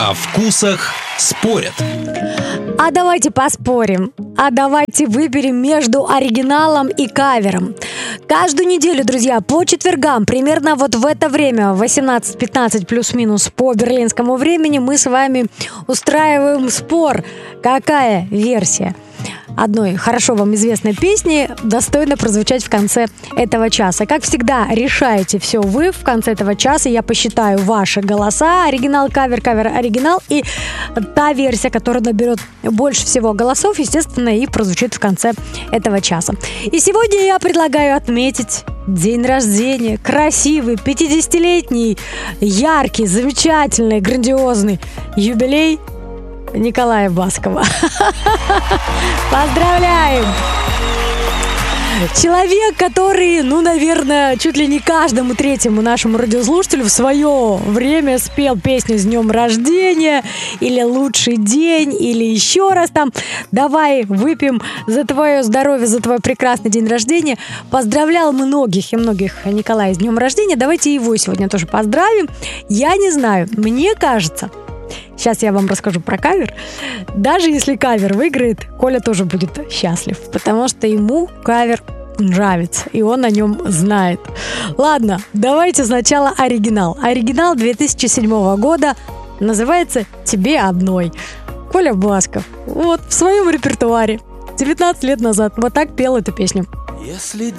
О вкусах спорят. А давайте поспорим. А давайте выберем между оригиналом и кавером. Каждую неделю, друзья, по четвергам, примерно вот в это время, 18:15 плюс-минус по берлинскому времени, мы с вами устраиваем спор. Какая версия одной хорошо вам известной песни достойно прозвучать в конце этого часа? Как всегда, решаете все вы в конце этого часа. Я посчитаю ваши голоса. Оригинал, кавер, кавер, оригинал. И та версия, которая наберет больше всего голосов, естественно, и прозвучит в конце этого часа. И сегодня я предлагаю отметить день рождения. Красивый, 50-летний, яркий, замечательный, грандиозный юбилей Николая Баскова. Поздравляем! Человек, который, наверное, чуть ли не каждому третьему нашему радиослушателю в свое время спел песню «С днем рождения» или «Лучший день», или еще раз там «Давай выпьем за твое здоровье, за твой прекрасный день рождения». Поздравлял многих и многих Николай с днем рождения. Давайте его сегодня тоже поздравим. Я не знаю, мне кажется... Сейчас я вам расскажу про кавер. Даже если кавер выиграет, Коля тоже будет счастлив, потому что ему кавер нравится, и он о нем знает. Ладно, давайте сначала оригинал. Оригинал 2007 года называется «Тебе одной». Коля Басков вот в своем репертуаре 19 лет назад вот так пел эту песню. Если